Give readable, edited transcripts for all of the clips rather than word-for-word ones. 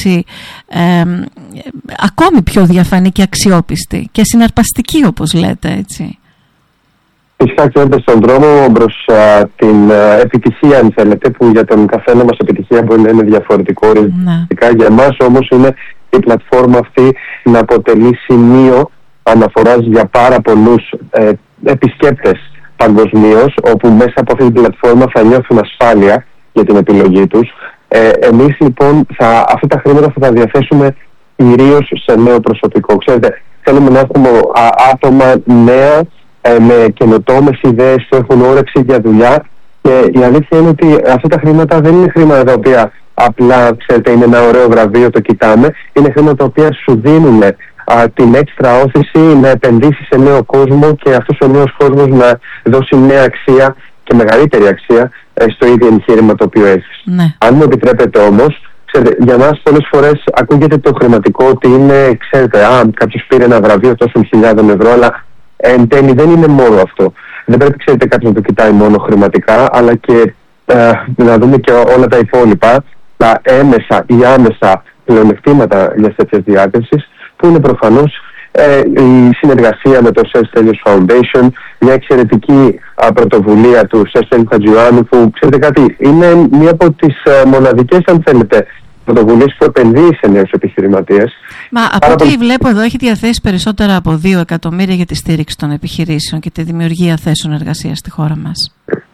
έτσι ακόμη πιο διαφανή και αξιόπιστη και συναρπαστική, όπως λέτε, έτσι. Φυσικά, ξέρετε, στον δρόμο προς την επιτυχία, αν θέλετε, που για τον καθένα μας επιτυχία μπορεί να είναι διαφορετικό. Για εμάς όμως είναι η πλατφόρμα αυτή να αποτελεί σημείο αναφοράς για πάρα πολλούς επισκέπτες παγκοσμίως, όπου μέσα από αυτή την πλατφόρμα θα νιώθουν ασφάλεια για την επιλογή τους. Εμείς λοιπόν αυτά τα χρήματα θα τα διαθέσουμε κυρίως σε νέο προσωπικό. Ξέρετε, θέλουμε να έχουμε άτομα νέα με καινοτόμες ιδέες που έχουν όρεξη για δουλειά, και η αλήθεια είναι ότι αυτά τα χρήματα δεν είναι χρήματα τα οποία απλά, ξέρετε, είναι ένα ωραίο βραβείο, το κοιτάμε. Είναι χρήματα τα οποία σου δίνουν την έξτρα όθηση να επενδύσεις σε νέο κόσμο, και αυτός ο νέος κόσμος να δώσει νέα αξία και μεγαλύτερη αξία στο ίδιο εγχείρημα το οποίο έχεις. Ναι. Αν μου επιτρέπετε όμως, ξέρετε, για μας πολλές φορές ακούγεται το χρηματικό ότι είναι, ξέρετε, κάποιος πήρε ένα βραβείο τόσων χιλιάδων ευρώ, αλλά εν τέλει δεν είναι μόνο αυτό. Δεν πρέπει, ξέρετε, κάποιος να το κοιτάει μόνο χρηματικά, αλλά και να δούμε και όλα τα υπόλοιπα, τα έμεσα ή άμεσα πλεονεκτήματα μια τέτοια διάκριση, που είναι προφανώς η συνεργασία με το Σεφ Στέλιος Foundation, μια εξαιρετική πρωτοβουλία του Σεφ Στέλιου Χατζιωάννου, που, ξέρετε κάτι, είναι μία από τις μοναδικές, αν θέλετε, πρωτοβουλίες που επενδύει σε νέους επιχειρηματίες. Μα από ό,τι βλέπω εδώ, έχει διαθέσει περισσότερα από 2 εκατομμύρια για τη στήριξη των επιχειρήσεων και τη δημιουργία θέσεων εργασίας στη χώρα μας.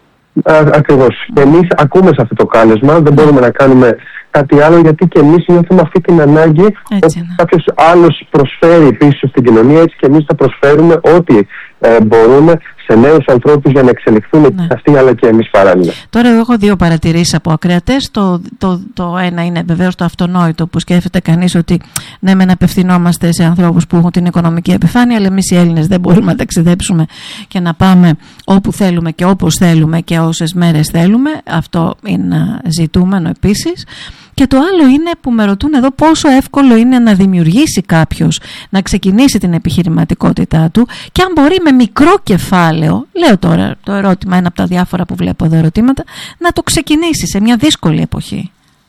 Ακριβώς. Και εμείς ακούμε σε αυτό το κάλεσμα, δεν μπορούμε να κάνουμε κάτι άλλο, γιατί και εμείς νιώθουμε αυτή την ανάγκη. Κάποιος άλλος προσφέρει πίσω στην κοινωνία, έτσι και εμείς θα προσφέρουμε ό,τι μπορούμε σε νέους ανθρώπους για να εξελιχθούν αυτοί, αλλά και εμείς παράλληλα. Τώρα εγώ έχω 2 παρατηρήσεις από ακροατές. Το ένα είναι βεβαίως το αυτονόητο, που σκέφτεται κανείς ότι ναι, μεν απευθυνόμαστε σε ανθρώπους που έχουν την οικονομική επιφάνεια, αλλά εμείς οι Έλληνες δεν μπορούμε να ταξιδέψουμε και να πάμε όπου θέλουμε και όπως θέλουμε και όσες μέρες θέλουμε. Αυτό είναι ζητούμενο επίσης. Και το άλλο είναι που με ρωτούν εδώ πόσο εύκολο είναι να δημιουργήσει κάποιος, να ξεκινήσει την επιχειρηματικότητά του, και αν μπορεί με μικρό κεφάλαιο, λέω τώρα το ερώτημα, ένα από τα διάφορα που βλέπω εδώ ερωτήματα, να το ξεκινήσει σε μια δύσκολη εποχή.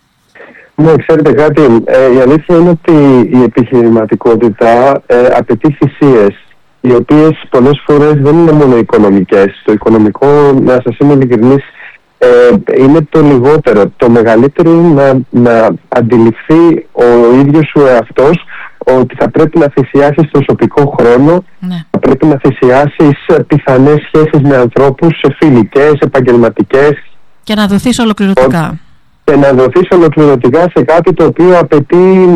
Ναι, ξέρετε κάτι, η αλήθεια είναι ότι η επιχειρηματικότητα απαιτεί θυσίες, οι οποίες πολλές φορές δεν είναι μόνο οικονομικές. Το οικονομικό, να σας είμαι ειλικρινής, είναι το λιγότερο. Το μεγαλύτερο είναι να αντιληφθεί ο ίδιος ο εαυτός ότι θα πρέπει να θυσιάσεις προσωπικό χρόνο, θα πρέπει να θυσιάσεις πιθανές σχέσεις με ανθρώπους, φιλικές, επαγγελματικές, και να δοθείς ολοκληρωτικά. Και να δοθείς ολοκληρωτικά σε κάτι το οποίο απαιτεί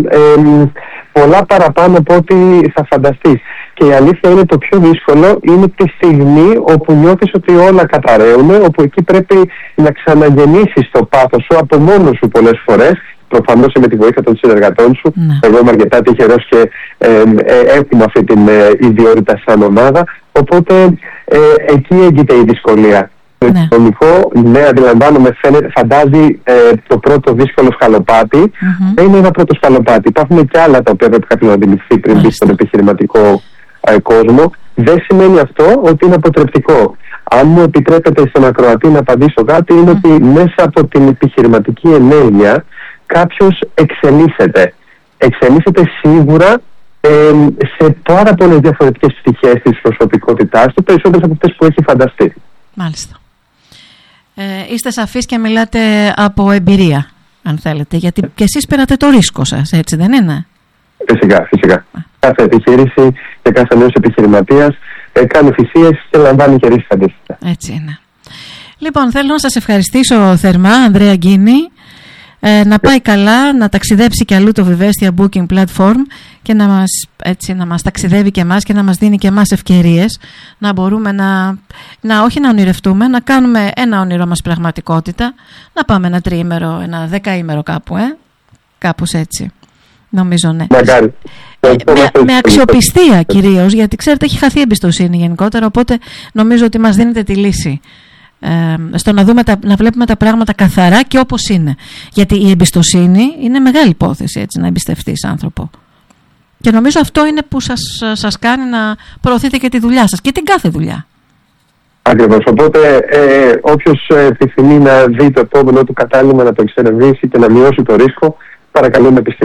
πολλά παραπάνω από ό,τι θα φανταστείς. Και η αλήθεια είναι, το πιο δύσκολο είναι τη στιγμή όπου νιώθεις ότι όλα καταραίουν, όπου εκεί πρέπει να ξαναγεννήσεις το πάθος σου από μόνος σου πολλές φορές, προφανώς με τη βοήθεια των συνεργατών σου. Εγώ είμαι αρκετά τυχερός και έχουμε αυτή την ιδιότητα σαν ομάδα, οπότε εκεί έγκυται η δυσκολία. Το οικονομικό, αντιλαμβάνομαι, φαντάζει το πρώτο δύσκολο σκαλοπάτι. Είναι ένα πρώτο σκαλοπάτι. Υπάρχουν και άλλα τα οποία πρέπει κάποιος να αντιληφθεί πριν μπει στον επιχειρηματικό κόσμο. Δεν σημαίνει αυτό ότι είναι αποτρεπτικό. Αν μου επιτρέπετε στον ακροατή να απαντήσω κάτι, είναι ότι μέσα από την επιχειρηματική ενέργεια κάποιος εξελίσσεται. Εξελίσσεται σίγουρα σε πάρα πολλές διαφορετικές πτυχές της προσωπικότητάς του, περισσότερες από αυτές που έχει φανταστεί. Μάλιστα. Είστε σαφείς και μιλάτε από εμπειρία, αν θέλετε, γιατί και εσείς πήρατε το ρίσκο σας, έτσι δεν είναι? Φυσικά. Κάθε επιχείρηση και κάθε νέος επιχειρηματίας κάνει θυσίες και λαμβάνει και ρίσκα αντίστοιχα. Έτσι είναι. Λοιπόν, θέλω να σας ευχαριστήσω θερμά, Ανδρέα Γκίνη. Να πάει καλά, να ταξιδέψει και αλλού το Vivestia Booking Platform και να μας ταξιδεύει και εμάς και να μας δίνει και εμάς ευκαιρίες να μπορούμε όχι να ονειρευτούμε, να κάνουμε ένα όνειρό μας πραγματικότητα, να πάμε ένα 3ήμερο, ένα 10ήμερο κάπου, κάπως έτσι, νομίζω, ναι. Με αξιοπιστία κυρίως, γιατί ξέρετε έχει χαθεί εμπιστοσύνη γενικότερα, οπότε νομίζω ότι μας δίνετε τη λύση. Στο να βλέπουμε τα πράγματα καθαρά και όπως είναι. Γιατί η εμπιστοσύνη είναι μεγάλη υπόθεση, έτσι, να εμπιστευτείς άνθρωπο. Και νομίζω αυτό είναι που σας κάνει να προωθείτε και τη δουλειά σας και την κάθε δουλειά. Ακριβώς. Οπότε όποιος επιθυμεί να δει το επόμενο του κατάλημα, να το εξερευνήσει και να μειώσει το ρίσκο, παρακαλώ να επιστρέψει.